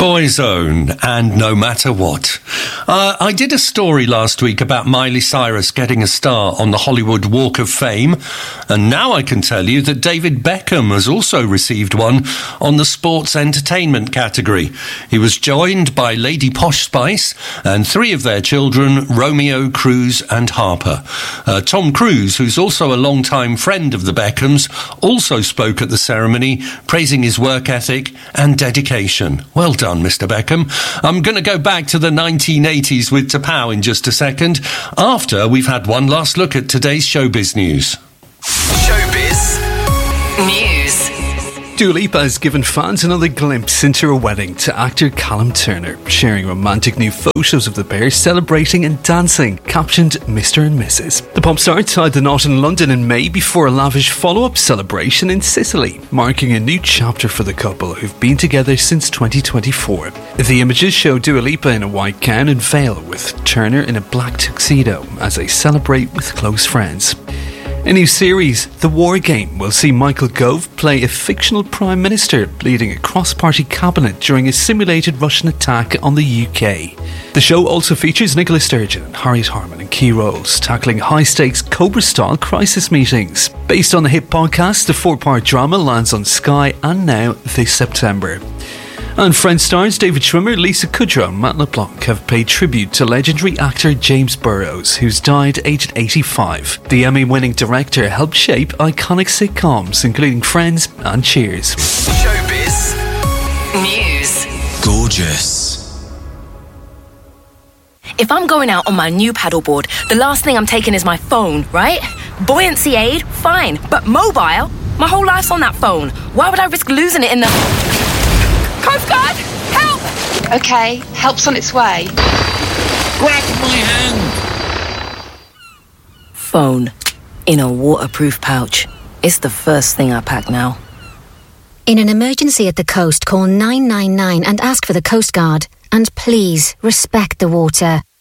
Boyzone and No Matter What. I did a story last week about Miley Cyrus getting a star on the Hollywood Walk of Fame, and now I can tell you that David Beckham has also received one on the sports entertainment category. He was joined by Lady Posh Spice and 3 of their children, Romeo, Cruz and Harper. Tom Cruise, who's also a long-time friend of the Beckhams, also spoke at the ceremony, praising his work ethic and dedication. Well done, Mr. Beckham. I'm going to go back to the 1980s with Tapau in just a second, after we've had one last look at today's showbiz news. Showbiz News. Dua Lipa has given fans another glimpse into her wedding to actor Callum Turner, sharing romantic new photos of the pair celebrating and dancing, captioned Mr. and Mrs. The pop star tied the knot in London in May before a lavish follow-up celebration in Sicily, marking a new chapter for the couple who've been together since 2024. The images show Dua Lipa in a white gown and veil, with Turner in a black tuxedo as they celebrate with close friends. A new series, The War Game, will see Michael Gove play a fictional Prime Minister leading a cross-party cabinet during a simulated Russian attack on the UK. The show also features Nicola Sturgeon and Harriet Harman in key roles, tackling high-stakes Cobra-style crisis meetings. Based on the hit podcast, the 4-part drama lands on Sky and Now this September. And Friends stars David Schwimmer, Lisa Kudrow and Matt LeBlanc have paid tribute to legendary actor James Burrows, who's died aged 85. The Emmy-winning director helped shape iconic sitcoms, including Friends and Cheers. Showbiz News. Gorgeous. If I'm going out on my new paddleboard, the last thing I'm taking is my phone, right? Buoyancy aid, fine. But mobile? My whole life's on that phone. Why would I risk losing it in the... Coast Guard! Help! Okay, help's on its way. Grab my hand! Phone. In a waterproof pouch. It's the first thing I pack now. In an emergency at the coast, call 999 and ask for the Coast Guard. And please, respect the water.